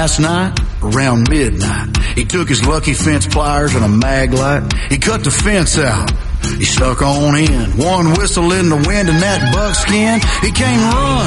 last night, around midnight, he took his lucky fence pliers and a mag light. He cut the fence out. He stuck on in. One whistle in the wind and that buckskin, he came running.